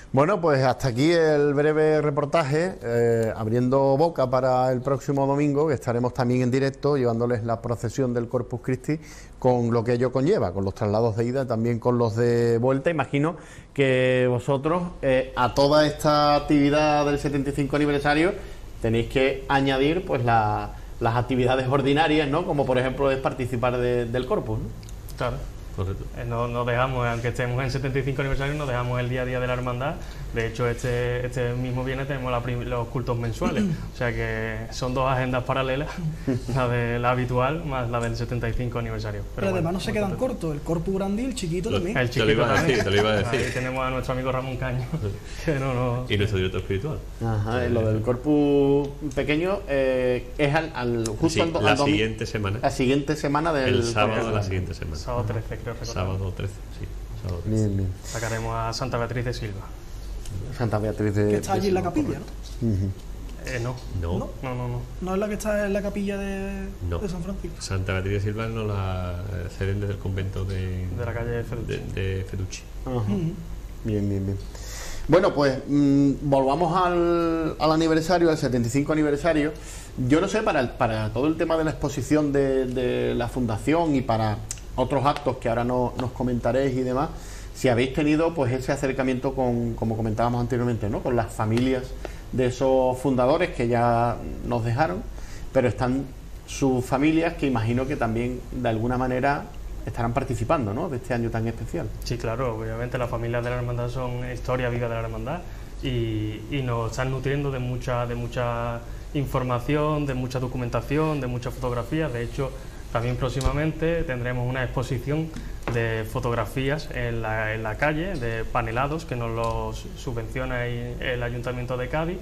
Bueno, pues hasta aquí el breve reportaje, abriendo boca para el próximo domingo, que estaremos también en directo llevándoles la procesión del Corpus Christi con lo que ello conlleva, con los traslados de ida, también con los de vuelta. Imagino que vosotros a toda esta actividad del 75 aniversario tenéis que añadir pues las actividades ordinarias, ¿no? Como por ejemplo es participar del Corpus, ¿no? Claro. Correcto. No dejamos, aunque estemos en 75 aniversario, no dejamos el día a día de la hermandad. De hecho, este mismo viernes tenemos los cultos mensuales. O sea que son dos agendas paralelas, la de la habitual más la del 75 aniversario. Pero además no se quedan cortos, el Corpus grande y el chiquito también. El chiquito te lo iba a decir. Ahí tenemos a nuestro amigo Ramón Caño. Que Y nuestro director espiritual. Ajá, lo del Corpus pequeño es justo la siguiente semana. La siguiente semana del... El sábado de la siguiente semana. Sábado 13, creo recordar. Sábado 13, sí. Sábado 13. Bien, bien. Sacaremos a Santa Beatriz de Silva. Santa Beatriz de... Que está allí en la capilla, ¿no? No. No es la que está en la capilla de San Francisco. Santa Beatriz de Silva no la ceden desde el convento de la calle Feducci. de Feducci. Bien, bien, bien. Bueno, pues volvamos al aniversario, al 75 aniversario. Yo no sé, para todo el tema de la exposición de la fundación y para otros actos que ahora nos comentaréis y demás, si habéis tenido pues ese acercamiento como comentábamos anteriormente, ¿no? Con las familias de esos fundadores que ya nos dejaron, pero están sus familias que imagino que también de alguna manera estarán participando, ¿no? De este año tan especial. Sí, claro, obviamente las familias de la hermandad son historia viva de la hermandad y nos están nutriendo de mucha información, de mucha documentación, de muchas fotografías. De hecho, también próximamente tendremos una exposición de fotografías en la calle, de panelados, que nos los subvenciona el Ayuntamiento de Cádiz,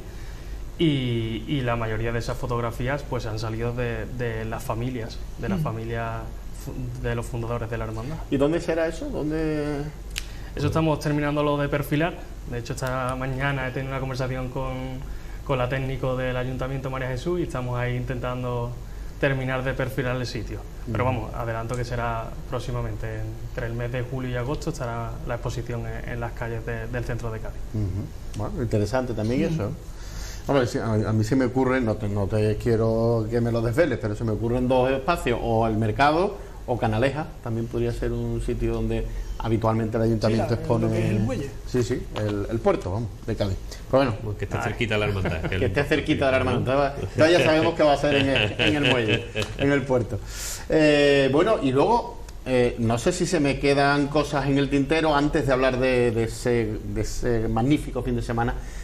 y la mayoría de esas fotografías pues han salido de las familias, de las familias de los fundadores de la hermandad. ¿Y dónde será eso? ¿Dónde...? Eso estamos terminándolo de perfilar. De hecho, esta mañana he tenido una conversación con la técnico del Ayuntamiento, María Jesús, y estamos ahí intentando terminar de perfilar el sitio. Pero vamos, adelanto que será próximamente, entre el mes de julio y agosto estará la exposición en las calles del centro de Cádiz. Bueno, interesante también eso. Hombre, a mí se me ocurre, no te quiero que me lo desveles, pero se me ocurren dos espacios, o el mercado o Canaleja, también podría ser un sitio donde habitualmente el ayuntamiento expone... Lo que es el muelle. Sí, el puerto, vamos, de Cádiz. Pero bueno, Pues que esté cerquita de la hermandad. que esté cerquita de la hermandad. Ya sabemos que va a ser en el muelle, en el puerto. Bueno, y luego, no sé si se me quedan cosas en el tintero antes de hablar de ese magnífico fin de semana